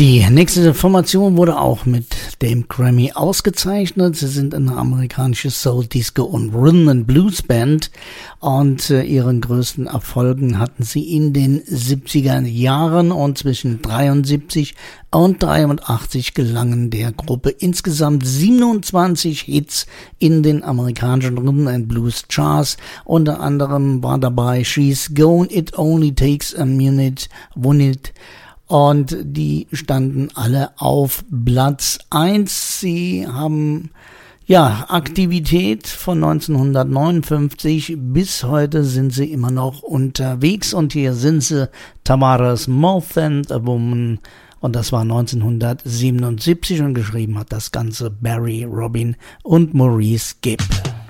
Die nächste Formation wurde auch mit dem Grammy ausgezeichnet. Sie sind eine amerikanische Soul, Disco und Rhythm and Blues Band und ihren größten Erfolgen hatten sie in den 70er Jahren und zwischen 73 und 83 gelangen der Gruppe insgesamt 27 Hits in den amerikanischen Rhythm and Blues Charts. Unter anderem war dabei She's Gone, It Only Takes a Minute, Won't. Und die standen alle auf Platz 1. Sie haben Aktivität von 1959 bis heute sind sie immer noch unterwegs. Und hier sind sie, Tamara's Mouth and a Woman. Und das war 1977 und geschrieben hat das Ganze Barry, Robin und Maurice Gibb.